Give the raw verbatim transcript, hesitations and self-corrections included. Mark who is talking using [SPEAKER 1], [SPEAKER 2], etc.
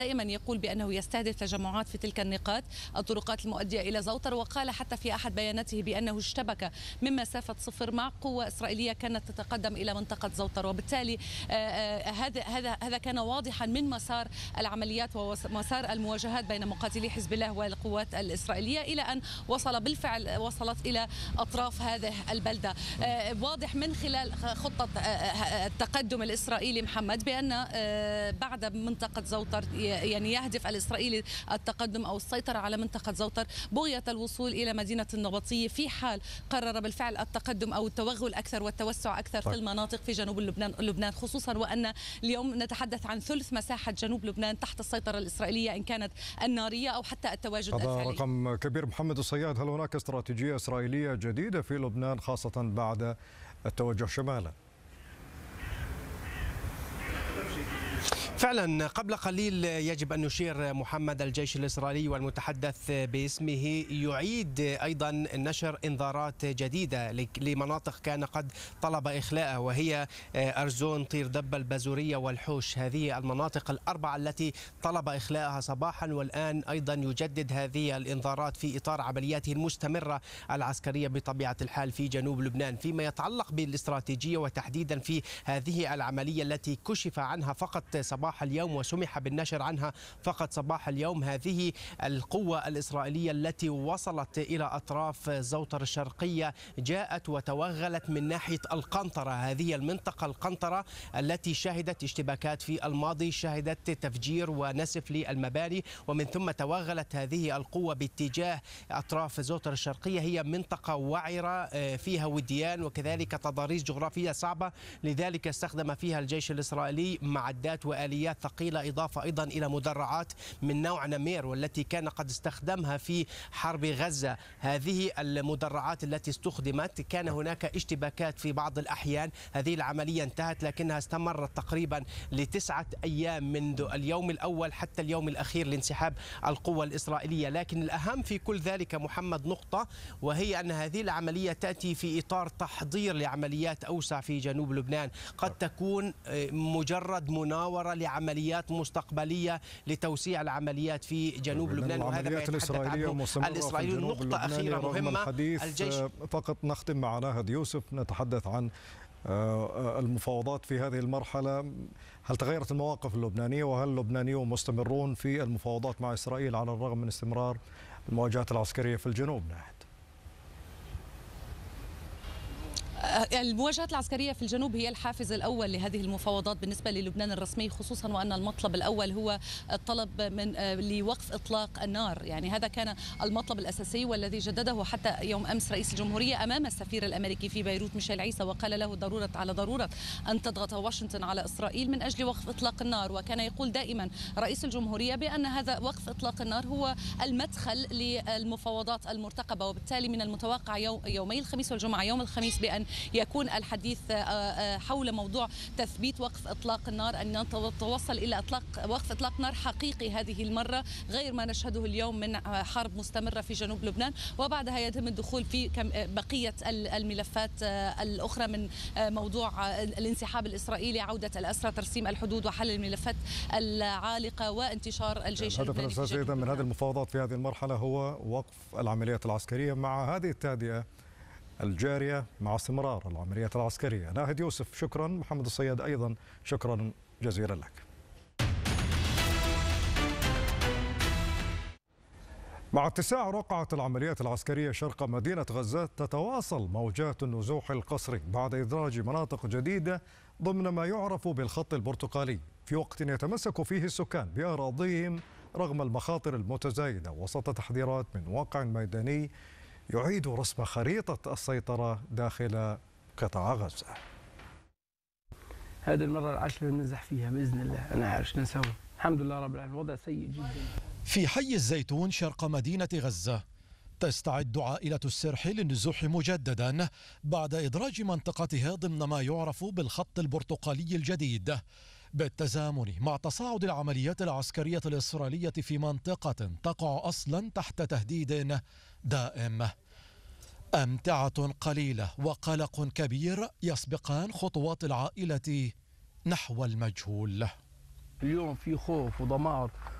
[SPEAKER 1] دائما يقول بأنه يستهدف تجمعات في تلك النقاط الطرقات المؤدية إلى زوطر، وقال حتى في أحد بياناته بأنه اشتبك من مسافة صفر مع قوة إسرائيلية كانت تتقدم إلى منطقة زوطر. وبالتالي هذا هذا هذا كان واضحا من مسار العمليات ومسار المواجهات بين مقاتلي حزب الله والقوات الإسرائيلية إلى أن وصل بالفعل وصلت إلى أطراف هذه البلدة. واضح من خلال خطة التقدم الإسرائيلي محمد بأن بعد منطقة زوطر يعني يهدف الإسرائيلي التقدم أو السيطرة على منطقة زوطر بغية الوصول إلى مدينة النبطية في حال قرر بالفعل التقدم أو التوغل أكثر والتوسع أكثر في المناطق في جنوب لبنان لبنان خصوصا وأن اليوم نتحدث عن ثلث مساحة جنوب لبنان تحت السيطرة الإسرائيلية إن كانت النارية أو حتى التواجد
[SPEAKER 2] هذا
[SPEAKER 1] الفعلي.
[SPEAKER 2] رقم كبير. محمد الصياد، هل هناك استراتيجية إسرائيلية جديدة في لبنان خاصة بعد التوجه شمالا؟
[SPEAKER 3] فعلا قبل قليل يجب أن نشير محمد الجيش الإسرائيلي والمتحدث باسمه يعيد أيضا نشر إنذارات جديدة لمناطق كان قد طلب إخلاءها، وهي أرزون، طير دبة، البازورية والحوش. هذه المناطق الأربعة التي طلب إخلاءها صباحا، والآن أيضا يجدد هذه الإنذارات في إطار عملياته المستمرة العسكرية بطبيعة الحال في جنوب لبنان. فيما يتعلق بالاستراتيجية وتحديدا في هذه العملية التي كشف عنها فقط صباح اليوم وسمح بالنشر عنها فقط صباح اليوم، هذه القوة الإسرائيلية التي وصلت إلى أطراف زوطر الشرقية جاءت وتوغلت من ناحية القنطرة. هذه المنطقة القنطرة التي شهدت اشتباكات في الماضي، شهدت تفجير ونسف للمباني، ومن ثم توغلت هذه القوة باتجاه أطراف زوطر الشرقية. هي منطقة وعرة فيها وديان وكذلك تضاريس جغرافية صعبة، لذلك استخدم فيها الجيش الإسرائيلي معدات وآليات ثقيلة، إضافة أيضا إلى مدرعات من نوع نمير والتي كان قد استخدمها في حرب غزة. هذه المدرعات التي استخدمت كان هناك اشتباكات في بعض الأحيان. هذه العملية انتهت لكنها استمرت تقريبا لتسعة أيام منذ اليوم الأول حتى اليوم الأخير لانسحاب القوة الإسرائيلية. لكن الأهم في كل ذلك محمد نقطة، وهي أن هذه العملية تأتي في إطار تحضير لعمليات أوسع في جنوب لبنان، قد تكون مجرد مناورة لعمليات مستقبلية لتوسيع العمليات في جنوب لبنان. وهذا ما يتحدث عنه الإسرائيلي. نقطة أخيرة مهمة
[SPEAKER 2] الجيش. فقط نختم مع ناهد يوسف، نتحدث عن المفاوضات في هذه المرحلة. هل تغيرت المواقف اللبنانية وهل اللبنانيون مستمرون في المفاوضات مع إسرائيل على الرغم من استمرار المواجهات العسكرية في الجنوب؟ ناهد.
[SPEAKER 1] المواجهات العسكرية في الجنوب هي الحافز الأول لهذه المفاوضات بالنسبة للبنان الرسمي، خصوصا وأن المطلب الأول هو الطلب من لوقف إطلاق النار. يعني هذا كان المطلب الأساسي والذي جدده حتى يوم أمس رئيس الجمهورية أمام السفير الأمريكي في بيروت ميشيل عيسى، وقال له ضرورة على ضرورة أن تضغط واشنطن على إسرائيل من أجل وقف إطلاق النار. وكان يقول دائما رئيس الجمهورية بأن هذا وقف إطلاق النار هو المدخل للمفاوضات المرتقبة، وبالتالي من المتوقع يوم يومي الخميس والجمعة، يوم الخميس بأن يكون الحديث حول موضوع تثبيت وقف إطلاق النار، أن نتوصل إلى إطلاق وقف إطلاق نار حقيقي هذه المرة، غير ما نشهده اليوم من حرب مستمرة في جنوب لبنان. وبعدها يتم الدخول في بقية الملفات الأخرى من موضوع الانسحاب الإسرائيلي، عودة الأسرى، ترسيم الحدود، وحل الملفات العالقة وانتشار الجيش اللبناني.
[SPEAKER 2] الهدف الأساسي إذا من هذه المفاوضات في هذه المرحلة هو وقف العمليات العسكرية مع هذه التهدئة الجارية مع استمرار العمليات العسكرية. ناهد يوسف شكرا. محمد الصياد أيضا شكرا جزيلا لك. مع اتساع رقعة العمليات العسكرية شرق مدينة غزة، تتواصل موجات النزوح القسري بعد إدراج مناطق جديدة ضمن ما يعرف بالخط البرتقالي، في وقت يتمسك فيه السكان بأراضيهم رغم المخاطر المتزايدة وسط تحذيرات من واقع ميداني يعيد رسم خريطة السيطرة داخل قطاع غزة.
[SPEAKER 4] هذه المرة العاشرة ننزح فيها بإذن الله. أنا عارف نسوي. الحمد لله رب العالمين. الوضع سيء جدا.
[SPEAKER 5] في حي الزيتون شرق مدينة غزة تستعد عائلة السرح للنزوح مجددا بعد إدراج منطقتها ضمن ما يعرف بالخط البرتقالي الجديد، بالتزامن مع تصاعد العمليات العسكرية الإسرائيلية في منطقة تقع أصلا تحت تهديد دائم. أمتعة قليلة وقلق كبير يسبقان خطوات العائلة نحو المجهول.
[SPEAKER 4] اليوم في خوف ودمار